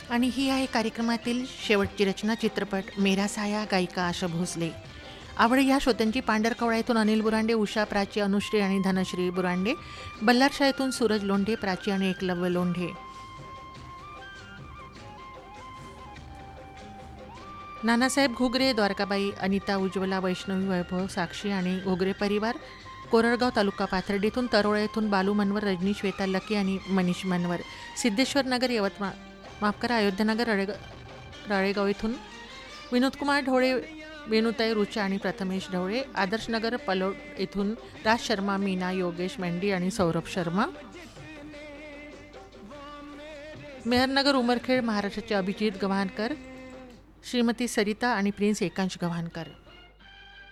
आणि ही आहे कार्यक्रमातील शेवटची रचना, चित्रपट मेरा साया, गायिका आशा भोसले. आवड या श्रोत्यांची पांढरकवडा येथून अनिल बुरांडे, उषा, प्राची, अनुश्री आणि धनश्री बुरांडे, बल्लारशा येथून सूरज लोंढे, प्राची आणि एकलव्य लोंढे. नानासाहेब घुगरे, द्वारकाबाई, अनिता, उज्ज्वला, वैष्णवी, वैभव, साक्षी आणि घुगरे परिवार, कोरडगाव तालुका पाथर्डी येथून, तरोळा येथून बालू मनवर, रजनी, श्वेता, लकी आणि मनीष मनवर, सिद्धेश्वर नगर, यवतमाळ, माफ करा, अयोध्यानगर, राळेगाव येथून विनोदकुमार ढवळे, वेणुताई, रुचा आणि प्रथमेश ढवळे, आदर्शनगर, पलोड येथून राज शर्मा, मीना, योगेश मेंढी आणि सौरभ शर्मा, मेहरनगर, उमरखेड, महाराष्ट्राचे अभिजित गव्हाणकर, श्रीमती सरिता आणि प्रिन्स एकांश गव्हाणकर.